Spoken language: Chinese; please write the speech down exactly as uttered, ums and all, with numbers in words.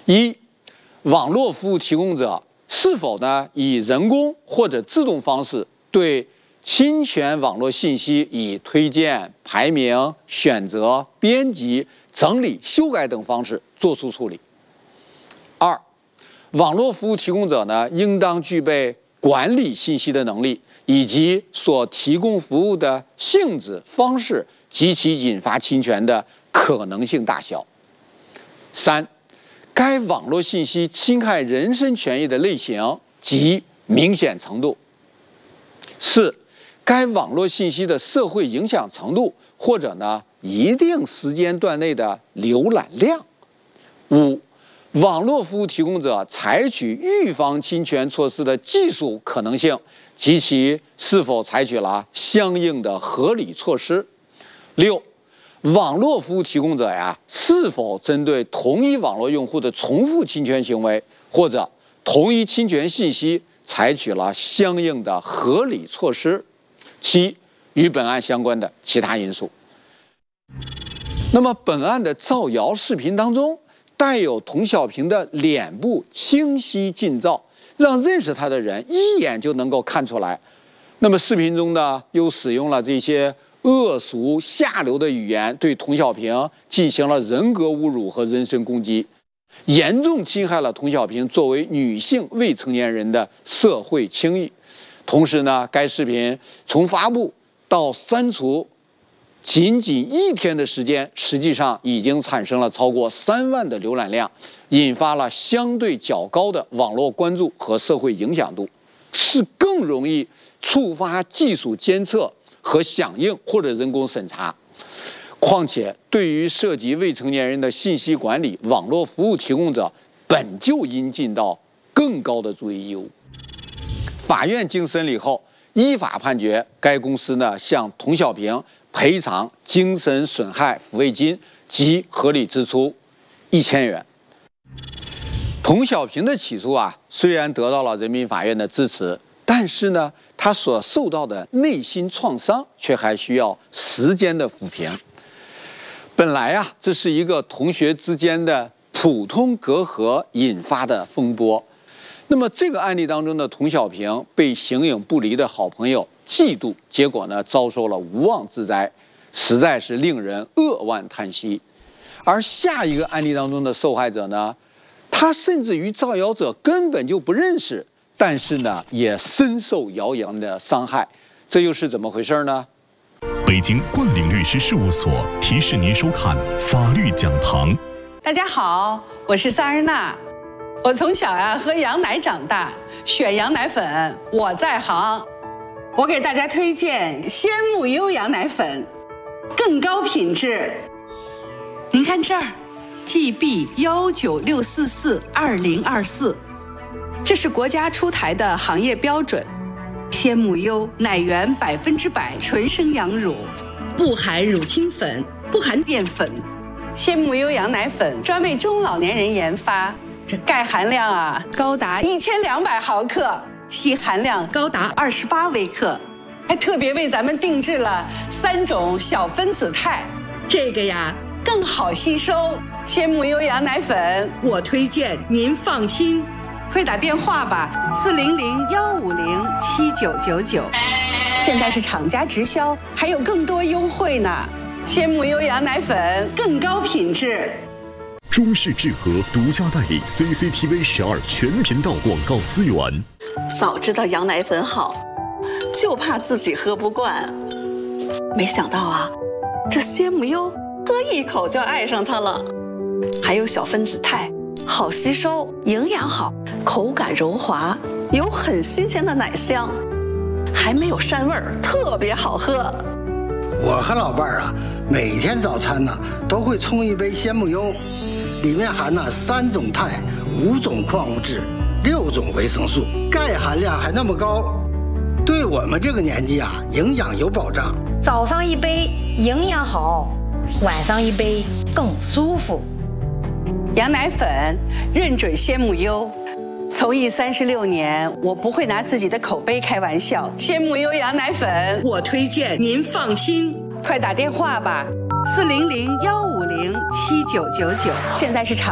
一、网络服务提供者是否呢以人工或者自动方式对侵权网络信息以推荐、排名、选择、编辑、整理、修改等方式作出处理。二、网络服务提供者呢应当具备管理信息的能力，以及所提供服务的性质、方式及其引发侵权的可能性大小。三、该网络信息侵害人身权益的类型及明显程度。四、该网络信息的社会影响程度，或者呢一定时间段内的浏览量。五、网络服务提供者采取预防侵权措施的技术可能性及其是否采取了相应的合理措施。六、网络服务提供者呀是否针对同一网络用户的重复侵权行为或者同一侵权信息采取了相应的合理措施。七、与本案相关的其他因素。那么本案的造谣视频当中带有童小平的脸部清晰近照，让认识他的人一眼就能够看出来。那么视频中呢又使用了这些恶俗下流的语言，对童小平进行了人格侮辱和人身攻击，严重侵害了童小平作为女性未成年人的社会清誉。同时呢，该视频从发布到删除仅仅一天的时间，实际上已经产生了超过三万的浏览量，引发了相对较高的网络关注和社会影响度，是更容易触发技术监测和响应或者人工审查。况且，对于涉及未成年人的信息管理，网络服务提供者本就应尽到更高的注意义务。法院经审理后，依法判决该公司呢向童小平赔偿精神损害抚慰金及合理支出一千元。童小平的起诉啊，虽然得到了人民法院的支持，但是呢，他所受到的内心创伤却还需要时间的抚平。本来啊，这是一个同学之间的普通隔阂引发的风波。那么这个案例当中的童小平被形影不离的好朋友嫉妒，结果呢遭受了无妄之灾，实在是令人扼腕叹息。而下一个案例当中的受害者呢，他甚至于造谣者根本就不认识，但是呢也深受谣言的伤害，这又是怎么回事呢？ 北京冠岭律师事务所提示您收看法律讲堂。 大家好，我是萨日娜。我从小呀、啊、喝羊奶长大，选羊奶粉我在行。我给大家推荐鲜木优羊奶粉，更高品质。您看这儿 ，G B 幺九六四四二零二四，这是国家出台的行业标准。鲜木优奶源百分之百纯生羊乳，不含乳清粉，不含淀粉。鲜木优羊奶粉专为中老年人研发。这钙含量啊高达一千两百毫克，硒含量高达二十八微克，还特别为咱们定制了三种小分子肽，这个呀更好吸收。鲜木优羊奶粉，我推荐您放心，快打电话吧，四零零幺五零七九九九。现在是厂家直销，还有更多优惠呢。鲜木优羊奶粉更高品质。 中视智和独家代理 C C T V 十二全频道广告资源。 早知道羊奶粉好，就怕自己喝不惯。没想到啊，这鲜木优喝一口就爱上它了。还有小分子肽，好吸收，营养好，口感柔滑，有很新鲜的奶香，还没有膻味儿，特别好喝。 我和老伴儿啊，每天早餐呢都会冲一杯鲜木优。里面含了三种肽、五种矿物质、六种维生素，钙含量还那么高，对我们这个年纪啊，营养有保障。 早上一杯营养好，晚上一杯更舒服。 羊奶粉认准鲜木优，从艺三十六年，我不会拿自己的口碑开玩笑。鲜木优羊奶粉，我推荐您放心，快打电话吧。四零零幺五零七九九九，现在是厂。